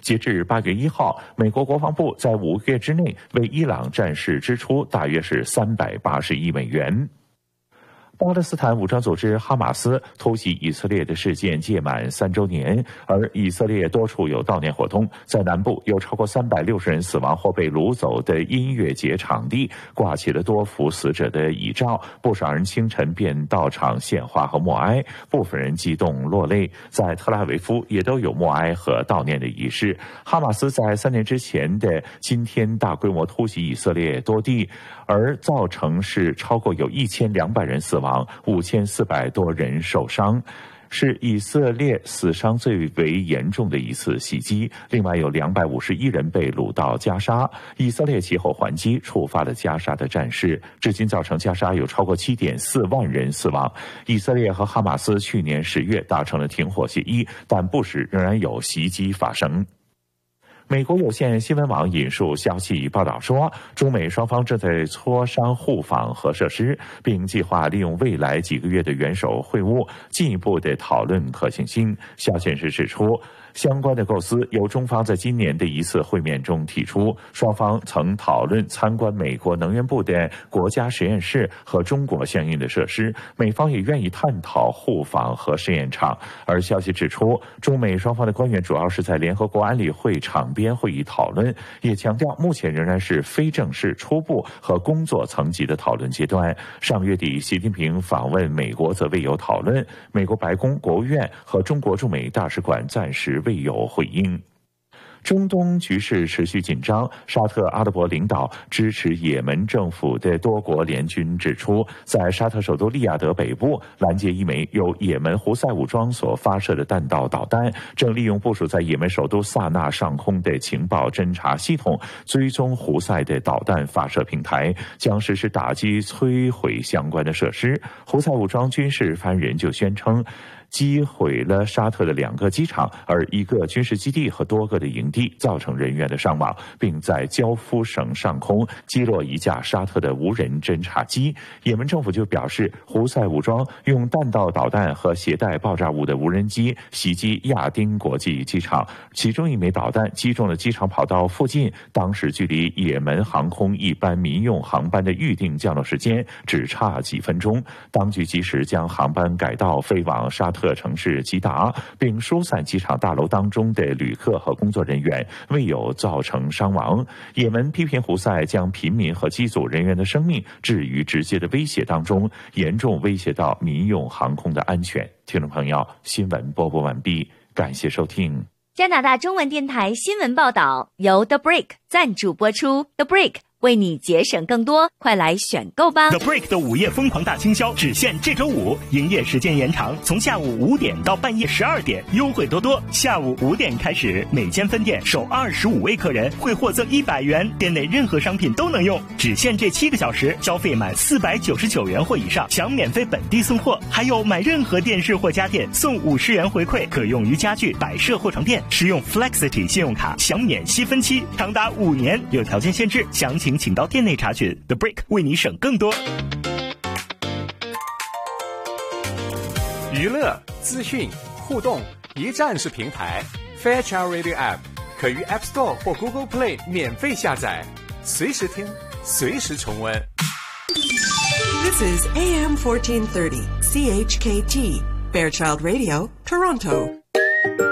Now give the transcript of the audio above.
截至8月1号，美国国防部在5个月之内为伊朗战事支出大约是380亿美元。巴勒斯坦武装组织哈马斯突袭以色列的事件届满3周年，而以色列多处有悼念活动，在南部有超过360人死亡或被掳走的音乐节场地挂起了多幅死者的遗照，不少人清晨便到场献花和默哀，部分人激动落泪。在特拉维夫也都有默哀和悼念的仪式。哈马斯在3年之前的今天大规模突袭以色列多地，而造成是超过有1200人死亡，5400多人受伤，是以色列死伤最为严重的一次袭击。另外有251人被掳到加沙，以色列其后还击，触发了加沙的战事，至今造成加沙有超过7.4万人死亡。以色列和哈马斯去年10月达成了停火协议，但不时仍然有袭击发生。美国有线新闻网引述消息报道说，中美双方正在磋商互访核设施，并计划利用未来几个月的元首会晤进一步的讨论可行性。消息人士指出，相关的构思由中方在今年的一次会面中提出，双方曾讨论参观美国能源部的国家实验室和中国相应的设施，美方也愿意探讨互访核试验场。而消息指出，中美双方的官员主要是在联合国安理会场边会议讨论，也强调目前仍然是非正式、初步和工作层级的讨论阶段。上月底，习近平访问美国则未有讨论，美国白宫、国务院和中国驻美大使馆暂时未有回应。中东局势持续紧张，沙特阿拉伯领导支持也门政府的多国联军指出，在沙特首都利雅得北部拦截一枚由也门胡塞武装所发射的弹道导弹，正利用部署在也门首都萨那上空的情报侦察系统追踪胡塞的导弹发射平台，将实施打击摧毁相关的设施。胡塞武装军事发言人就宣称，击毁了沙特的2个机场，而1个军事基地和多个的营地，造成人员的伤亡，并在焦夫省上空击落1架沙特的无人侦察机。也门政府就表示，胡塞武装用弹道导弹和携带爆炸物的无人机袭击亚丁国际机场，其中1枚导弹击中了机场跑道附近，当时距离也门航空一般民用航班的预定降落时间只差几分钟，当局及时将航班改道飞往沙特城市吉达，并疏散机场大楼当中的旅客和工作人员，未有造成伤亡。也门批评胡塞将平民和机组人员的生命置于直接的威胁当中，严重威胁到民用航空的安全。听众朋友，新闻播报完毕，感谢收听。 加拿大中文电台新闻报道由 The Brick 赞助播出。The Brick为你节省更多，快来选购吧 ！The Break 的午夜疯狂大清销只限这周5，营业时间延长，从下午5点到半夜12点，优惠多多。下午5点开始，每间分店首25位客人会获赠100元，店内任何商品都能用，只限这7个小时，消费满499元或以上享免费本地送货，还有买任何电视或家电送50元回馈，可用于家具、摆设或床垫。使用 Flexity 信用卡享免息分期，长达5年，有条件限制，详情请到店内查询。 The Break 为你省更多。 娱乐、资讯、互动一站式平台 Fairchild Radio App 可于 App Store 或 Google Play 免费下载，随时听，随时重温。 This is AM 1430 CHKT Fairchild Radio, Toronto.